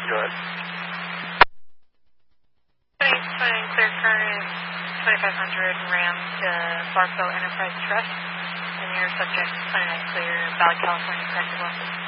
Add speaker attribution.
Speaker 1: Go ahead.
Speaker 2: 20 clear current 2500 Ram to Barco Enterprise Trust, and your subject 29 clear, Valley, California, corrected losses.